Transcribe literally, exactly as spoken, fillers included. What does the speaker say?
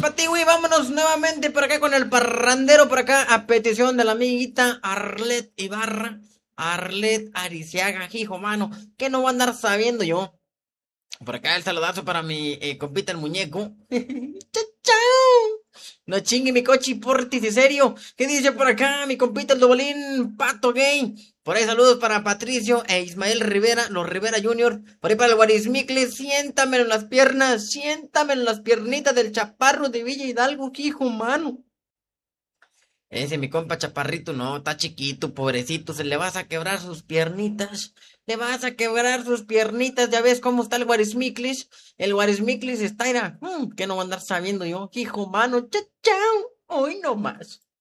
para ti, güey. Vámonos nuevamente por acá con el parrandero por acá a petición de la amiguita Arlet Ibarra. Arlet Ariciaga, hijo, mano. Que no va a andar sabiendo yo. Por acá el saludazo para mi eh, compita el muñeco. ¡Chao, chao! No chingue mi cochi portis, en serio. ¿Qué dice por acá mi compita el dobolín Pato Gay? Por ahí saludos para Patricio e Ismael Rivera, los Rivera Junior. Por ahí para el Guarismicle, siéntamelo en las piernas, siéntamelo en las piernitas del chaparro de Villa Hidalgo, hijo mano. Ese mi compa chaparrito, no, está chiquito, pobrecito, se le vas a quebrar sus piernitas. Le vas a quebrar sus piernitas, ya ves cómo está el Guarismiclis. El Guarismiclis está, era, mm, que no va a andar sabiendo yo, hijo mano, chao, chao, hoy no más.